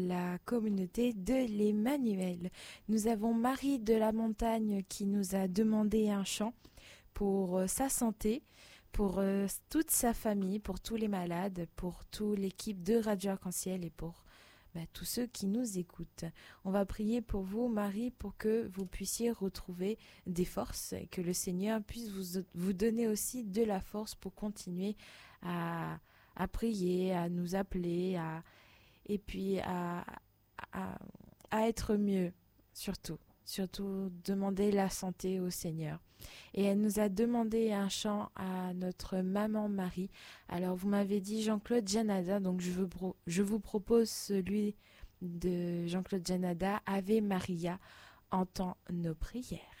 la communauté de l'Emmanuel. Nous avons Marie de la Montagne qui nous a demandé un chant pour sa santé, pour toute sa famille, pour tous les malades, pour toute l'équipe de Radio Arc-en-Ciel et pour tous ceux qui nous écoutent. On va prier pour vous, Marie, pour que vous puissiez retrouver des forces et que le Seigneur puisse vous donner aussi de la force pour continuer à prier, à nous appeler, et puis à être mieux, surtout demander la santé au Seigneur. Et elle nous a demandé un chant à notre maman Marie. Alors vous m'avez dit Jean-Claude Janada, donc je vous propose celui de Jean-Claude Janada, Ave Maria, entends nos prières.